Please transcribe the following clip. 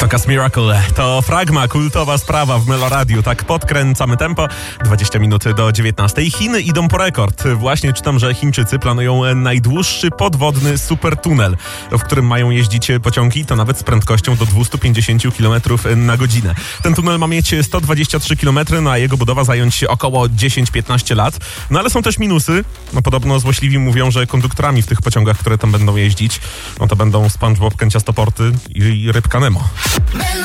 Tocas Miracle to Fragma, kultowa sprawa w Meloradiu. Tak podkręcamy tempo. 20 minut do 19. Chiny idą po rekord. Właśnie czytam, że Chińczycy planują najdłuższy podwodny supertunel, w którym mają jeździć pociągi, to nawet z prędkością do 250 km na godzinę. Ten tunel ma mieć 123 km, no a jego budowa zająć około 10-15 lat. No ale są też minusy. No podobno złośliwi mówią, że konduktorami w tych pociągach, które tam będą jeździć, no to będą SpongeBob, Kanciastoporty i Rybka Nemo.